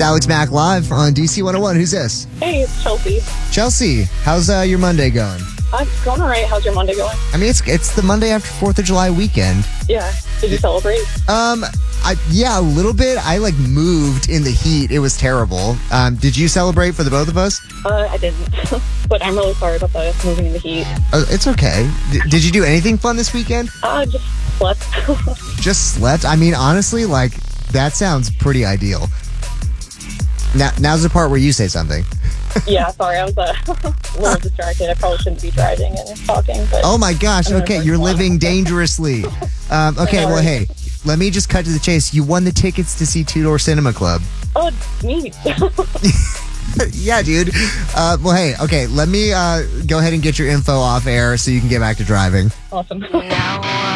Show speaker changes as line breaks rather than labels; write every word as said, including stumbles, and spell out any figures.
Alex Mack live on D C one oh one. Who's this?
Hey, it's Chelsea.
Chelsea, how's uh, your Monday going?
Uh, it's going all right. How's your Monday going?
I mean, it's it's the Monday after fourth of July weekend.
Yeah. Did you celebrate?
Um, I yeah, a little bit. I like moved in the heat. It was terrible. Um, did you celebrate for the both of us?
Uh, I didn't. But I'm really sorry about the moving in the heat.
Uh, it's okay. D- did you do anything fun this weekend?
Uh, just slept.
Just slept? I mean, honestly, like, that sounds pretty ideal. Now, now's the part where you say something.
Yeah, sorry. I was uh, a little distracted. I probably shouldn't be driving and talking. But
Oh my gosh,
I'm
okay,
gonna
you're
drink one.
living dangerously. Um, okay,
know,
well,
right?
hey, let me just cut to the chase. You won the tickets to see Two Door Cinema Club.
Oh, me.
Yeah, dude. Uh, well, hey, okay, let me uh, go ahead and get your info off air so you can get back to driving.
Awesome.